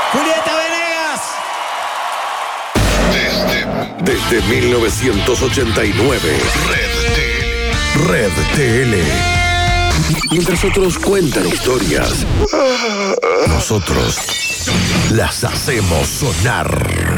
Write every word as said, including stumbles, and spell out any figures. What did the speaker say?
Julieta Venegas. Desde, desde mil novecientos ochenta y nueve, Red T L. Red T L. Mientras otros cuentan historias, nosotros las hacemos sonar.